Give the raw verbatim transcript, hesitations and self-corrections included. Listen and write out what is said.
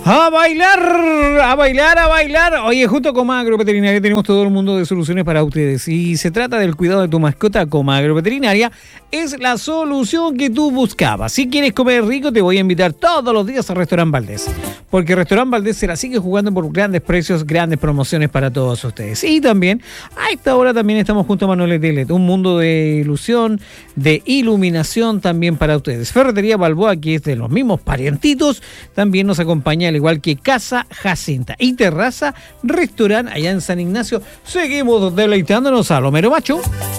A bailar, a bailar, a bailar. Oye, junto con Comagro Veterinaria tenemos todo el mundo de soluciones para ustedes. Si se trata del cuidado de tu mascota, Comagro Veterinaria es la solución que tú buscabas. Si quieres comer rico, te voy a invitar todos los días al Restaurant Valdés. Porque Restaurant Valdés se la sigue jugando por grandes precios, grandes promociones para todos ustedes. Y también, a esta hora también estamos junto a Manuel Telet, un mundo de ilusión, de iluminación también para ustedes. Ferretería Balboa, que es de los mismos parientitos, también nos acompaña, al igual que Casa Jacinta y Terraza Restaurant allá en San Ignacio. Seguimos deleitándonos a lo mero macho.